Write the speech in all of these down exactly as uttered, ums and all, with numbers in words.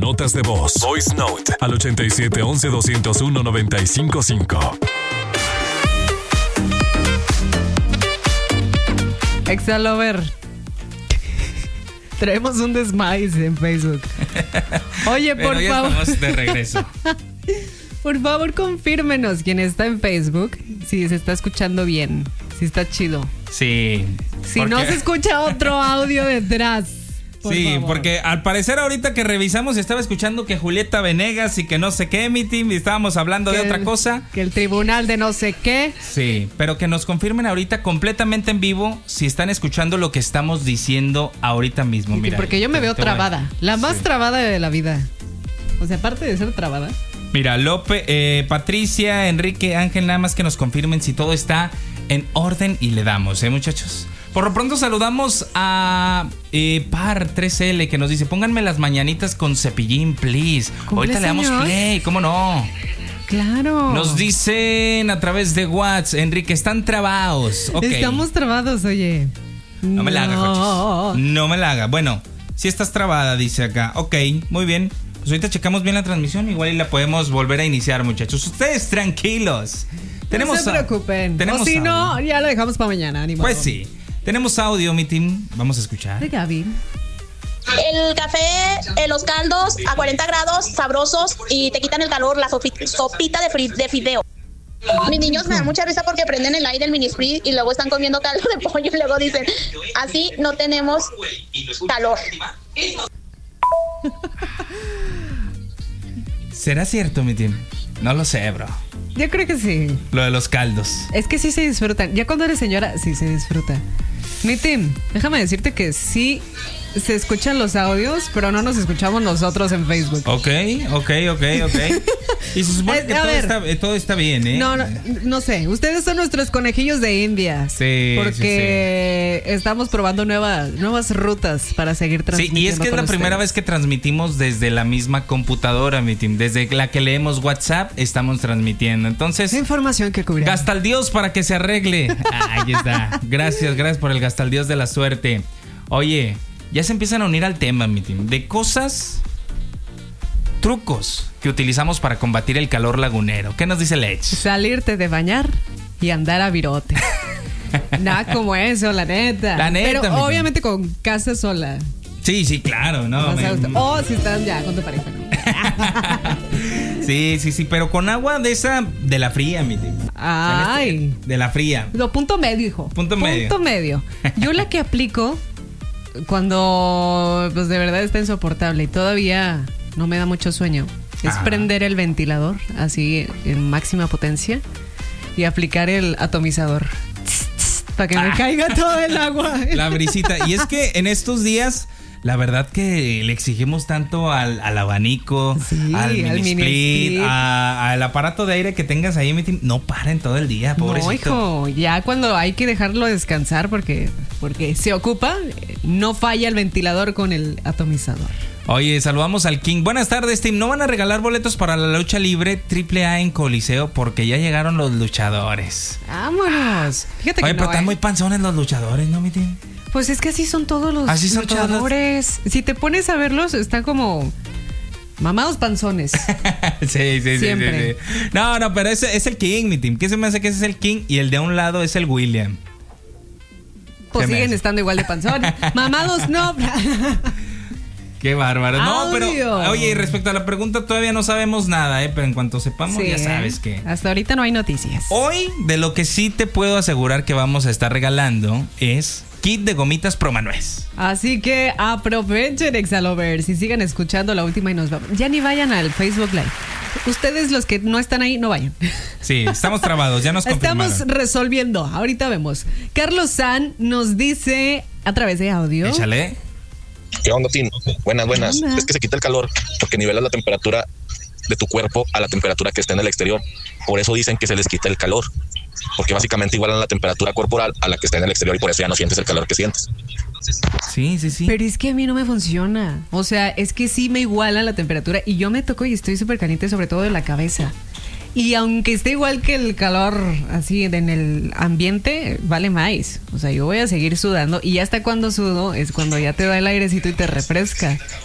notas de voz. Voice Note al ochenta y siete once doscientos uno noventa y cinco cinco. Exalover. Traemos un desmaíz en Facebook. Oye, por Pero ya favor. estamos de regreso. Por favor, confírmenos quién está en Facebook si se está escuchando bien, si está chido. Sí. Si porque... no se escucha otro audio detrás. Por sí, favor. porque al parecer ahorita que revisamos estaba escuchando que Julieta Venegas y que no sé qué, mi team, y estábamos hablando Que de otra el- cosa. Que el tribunal de no sé qué. Sí, pero que nos confirmen ahorita completamente en vivo si están escuchando lo que estamos diciendo ahorita mismo. Mira, Porque yo me te- veo te voy a- trabada. La más Sí. trabada de la vida. O sea, aparte de ser trabada. Mira, Lope, eh, Patricia, Enrique, Ángel, nada más que nos confirmen si todo está en orden y le damos, ¿eh, muchachos? Por lo pronto saludamos a eh, Par tres L que nos dice, pónganme las mañanitas con Cepillín, please. Ahorita le damos ¿Cumpleaños? play, ¿cómo no? Claro. Nos dicen a través de WhatsApp, Enrique, están trabados. Ok. Estamos trabados, oye. No me la haga, No. coches. No me la haga. Bueno, si estás trabada, dice acá. Ok, muy bien. Pues ahorita checamos bien la transmisión, igual y la podemos volver a iniciar, muchachos. Ustedes tranquilos. Tenemos No se preocupen. Tenemos o si no, audio. ya lo dejamos para mañana. Ni modo. Pues sí. Tenemos audio, mi team. Vamos a escuchar. De Gaby. El café, eh, los caldos a cuarenta grados, sabrosos y te quitan el calor, la sopi- sopita de, fri- de fideo. Mis niños me dan mucha risa porque prenden el aire, el mini split y luego están comiendo caldo de pollo y luego dicen, así no tenemos calor. ¿Será cierto, mi team? No lo sé, bro. Yo creo que sí. Lo de los caldos. Es que sí se disfrutan. Ya cuando eres señora, sí se disfruta. Mi team, déjame decirte que sí se escuchan los audios, pero no nos escuchamos nosotros en Facebook. Ok, ok, ok, ok. Y se supone Eh, que a todo ver. está, eh, todo está bien, ¿eh? No, no, no sé. Ustedes son nuestros conejillos de India. Sí, Porque estamos probando nuevas, nuevas rutas para seguir Sí, transmitiendo. y es que es con la primera ustedes. vez que transmitimos desde la misma computadora, mi team. Desde la que leemos WhatsApp, estamos transmitiendo. Entonces, Esa información que cubrimos. gasta al Dios para que se arregle. Ah, ahí está. Gracias, gracias por el gasta al Dios de la suerte. Oye, ya se empiezan a unir al tema, mi team. De cosas, trucos que utilizamos para combatir el calor lagunero. ¿Qué nos dice Lech? Salirte de bañar y andar a virote. Nada como eso, la neta. La neta, mi Pero team. obviamente con casa sola. Sí, sí, claro, ¿no? O, sea, me- o si estás ya con tu pareja, ¿no? Sí, sí, sí, pero con agua de esa, de la fría, mi team. Ay. De la fría. Lo punto medio, hijo. Punto medio. Punto medio. Yo la que aplico cuando pues de verdad está insoportable y todavía no me da mucho sueño es Ajá. prender el ventilador así en máxima potencia y aplicar el atomizador para que me Ah. caiga todo el agua. La brisita. Y es que en estos días, la verdad que le exigimos tanto al, al abanico, Sí, al mini al mini split, split. a- al aparato de aire que tengas ahí, mi team. No paren todo el día, pobrecito. No, hijo, ya cuando hay que dejarlo descansar porque, porque se ocupa, no falla el ventilador con el atomizador. Oye, saludamos al King. Buenas tardes, team. ¿No van a regalar boletos para la lucha libre triple A en Coliseo? Porque ya llegaron los luchadores. Vámonos. Fíjate que Oye, no, pero están ¿eh? muy panzones los luchadores, ¿no, mi team? Pues es que así son todos los Así son todos los- luchadores. Si te pones a verlos, están como mamados panzones. sí, sí, sí, Siempre. sí, sí. No, no, pero ese es el King, mi team. ¿Qué se me hace que ese es el King? Y el de a un lado es el William. Pues Se me siguen hace. estando igual de panzones. Mamados no. Qué bárbaro. No, pero Audio. oye, y respecto a la pregunta todavía no sabemos nada, ¿eh? Pero en cuanto sepamos Sí, ya ¿eh? sabes que... Hasta ahorita no hay noticias. Hoy de lo que sí te puedo asegurar que vamos a estar regalando es kit de gomitas Promanuez. Así que aprovechen, Exalovers, y sigan escuchando la última y nos vamos. Ya ni vayan al Facebook Live. Ustedes los que no están ahí, no vayan. Sí, estamos trabados, ya nos confirmaron. Estamos resolviendo. Ahorita vemos. Carlos San nos dice a través de audio. Échale. ¿Qué onda, Tim? Buenas, buenas. ¿Qué onda? Es que se quita el calor porque nivelas la temperatura de tu cuerpo a la temperatura que está en el exterior. Por eso dicen que se les quita el calor, porque básicamente igualan la temperatura corporal a la que está en el exterior y por eso ya no sientes el calor que sientes. Sí, sí, sí. Pero es que a mí no me funciona. O sea, es que sí me iguala la temperatura y yo me toco y estoy súper caliente, sobre todo de la cabeza. Y aunque esté igual que el calor así en el ambiente, vale más. O sea, yo voy a seguir sudando y hasta cuando sudo es cuando ya te da el airecito y te refresca.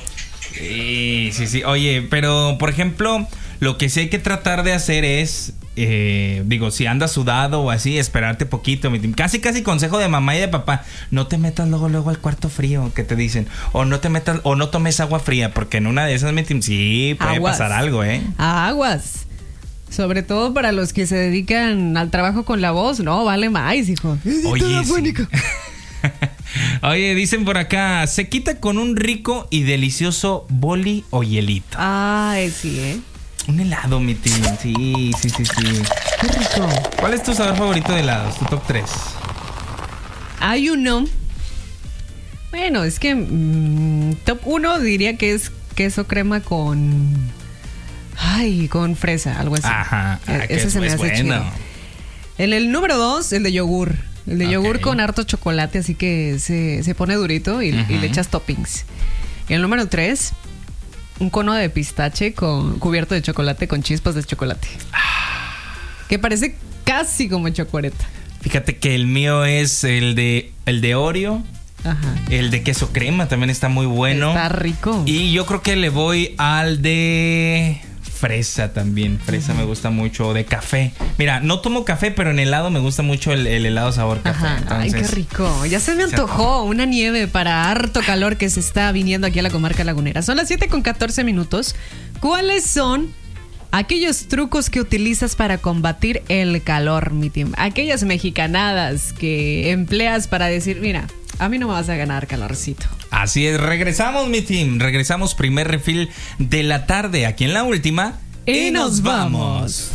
Sí, sí, sí. Oye, pero por ejemplo, lo que sí hay que tratar de hacer es, eh, digo, si andas sudado o así, esperarte poquito. Casi, casi consejo de mamá y de papá. No te metas luego, luego al cuarto frío, que te dicen. O no te metas, o no tomes agua fría, porque en una de esas, sí, puede Aguas. pasar algo, ¿eh? Aguas. Sobre todo para los que se dedican al trabajo con la voz. No, vale más, hijo. Oye, sí. Oye, dicen por acá, se quita con un rico y delicioso boli o hielito. Ay, sí, ¿eh? Un helado, mi tío. Sí, sí, sí, sí. Qué rico. ¿Cuál es tu sabor favorito de helados? Tu top tres. Hay uno. Bueno, es que mmm, top uno diría que es queso crema con... Ay, con fresa, algo así. Ajá. Ah, ese se me hace bueno. chido. En el número dos, el de yogur. El de okay. yogur con harto chocolate, así que se, se pone durito y, uh-huh. y le echas toppings. Y el número tres, un cono de pistache con cubierto de chocolate con chispas de chocolate. Ah. Que parece casi como chocolate. Fíjate que el mío es el de el de Oreo. Ajá. El de queso crema también está muy bueno. Está rico. Y yo creo que le voy al de... fresa también, fresa uh-huh. me gusta mucho, de café. Mira, no tomo café, pero en helado me gusta mucho el, el helado sabor café. Ajá. Entonces, ay, qué rico. Ya se me antojó una nieve para harto calor que se está viniendo aquí a la comarca lagunera. Son las siete con catorce minutos. ¿Cuáles son aquellos trucos que utilizas para combatir el calor, mi team? Aquellas mexicanadas que empleas para decir, mira, a mí no me vas a ganar calorcito. Así es, regresamos, mi team. Regresamos, primer refil de la tarde aquí en La Última. Y, y nos vamos.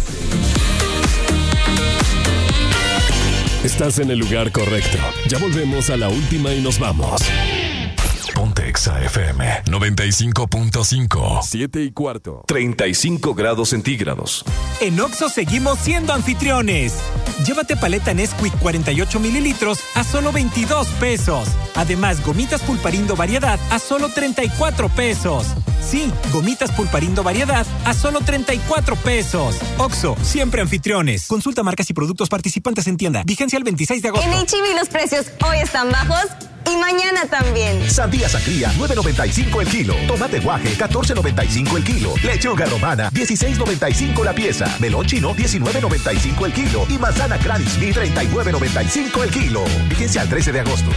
Estás en el lugar correcto. Ya volvemos a La Última y nos vamos. Ponte Exa F M noventa y cinco punto cinco. Siete y cuarto. treinta y cinco grados centígrados. En Oxxo seguimos siendo anfitriones. Llévate paleta Nesquik cuarenta y ocho mililitros a solo veintidós pesos. Además, gomitas Pulparindo variedad a solo treinta y cuatro pesos. Sí, gomitas Pulparindo variedad a solo treinta y cuatro pesos. Oxxo, siempre anfitriones. Consulta marcas y productos participantes en tienda. Vigencia el veintiséis de agosto. En H E B los precios hoy están bajos y mañana también. Sandía sangría, nueve noventa y cinco el kilo. Tomate guaje, catorce noventa y cinco el kilo. Lechuga romana, dieciséis noventa y cinco la pieza. Melón chino, diecinueve noventa y cinco el kilo. Y manzana Granny Smith, treinta y nueve noventa y cinco el kilo. Vigencia al trece de agosto.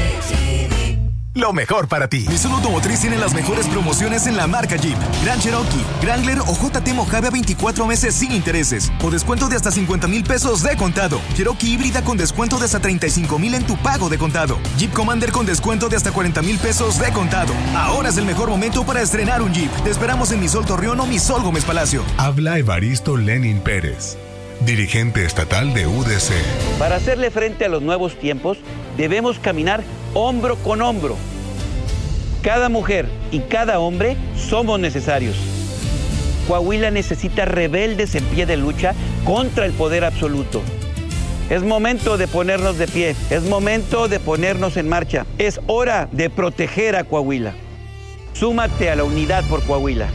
Lo mejor para ti. Nissan Automotriz tiene las mejores promociones en la marca Jeep. Grand Cherokee, Wrangler o J T Mojave a veinticuatro meses sin intereses. O descuento de hasta cincuenta mil pesos de contado. Cherokee híbrida con descuento de hasta treinta y cinco mil en tu pago de contado. Jeep Commander con descuento de hasta cuarenta mil pesos de contado. Ahora es el mejor momento para estrenar un Jeep. Te esperamos en Misol Torreón o Misol Gómez Palacio. Habla Evaristo Lenin Pérez, dirigente estatal de U D C. Para hacerle frente a los nuevos tiempos, debemos caminar hombro con hombro. Cada mujer y cada hombre somos necesarios. Coahuila necesita rebeldes en pie de lucha contra el poder absoluto. Es momento de ponernos de pie, es momento de ponernos en marcha. Es hora de proteger a Coahuila. Súmate a la unidad por Coahuila.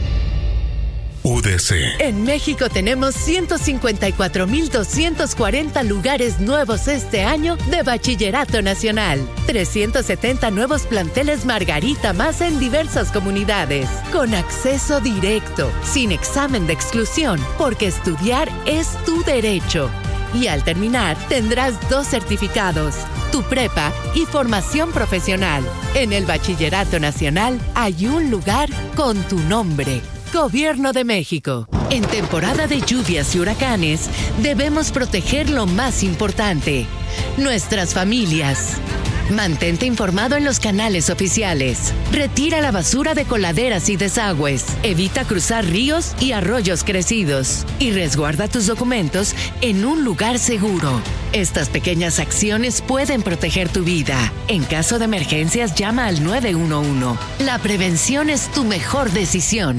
U D C. En México tenemos ciento cincuenta y cuatro mil doscientos cuarenta lugares nuevos este año de Bachillerato Nacional. trescientos setenta nuevos planteles Margarita más en diversas comunidades. Con acceso directo, sin examen de exclusión, porque estudiar es tu derecho. Y al terminar, tendrás dos certificados, tu prepa y formación profesional. En el Bachillerato Nacional hay un lugar con tu nombre. Gobierno de México. En temporada de lluvias y huracanes, debemos proteger lo más importante, nuestras familias. Mantente informado en los canales oficiales. Retira la basura de coladeras y desagües. Evita cruzar ríos y arroyos crecidos. Y resguarda tus documentos en un lugar seguro. Estas pequeñas acciones pueden proteger tu vida. En caso de emergencias, llama al nueve uno uno. La prevención es tu mejor decisión.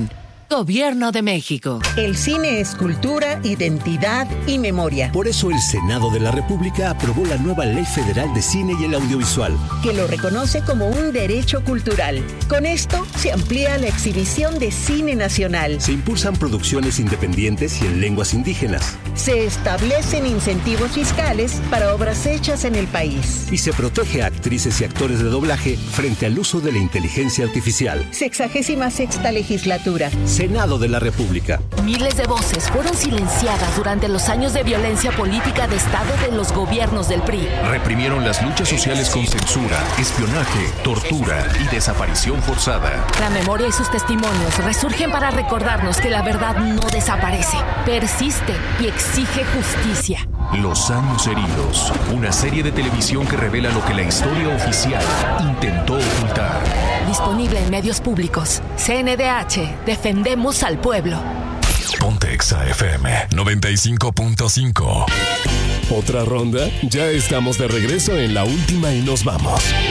Gobierno de México. El cine es cultura, identidad y memoria. Por eso el Senado de la República aprobó la nueva Ley Federal de Cine y el Audiovisual, que lo reconoce como un derecho cultural. Con esto se amplía la exhibición de cine nacional. Se impulsan producciones independientes y en lenguas indígenas. Se establecen incentivos fiscales para obras hechas en el país. Y se protege a actrices y actores de doblaje frente al uso de la inteligencia artificial. Sexagésima sexta legislatura. Senado de la República. Miles de voces fueron silenciadas durante los años de violencia política de Estado de los gobiernos del P R I. Reprimieron las luchas sociales con censura, espionaje, tortura y desaparición forzada. La memoria y sus testimonios resurgen para recordarnos que la verdad no desaparece, persiste y exige justicia. Los años heridos, una serie de televisión que revela lo que la historia oficial intentó ocultar. Disponible en medios públicos. C N D H, defendemos al pueblo. Ponte Exa F M noventa y cinco punto cinco. ¿Otra ronda? Ya estamos de regreso en la última y nos vamos.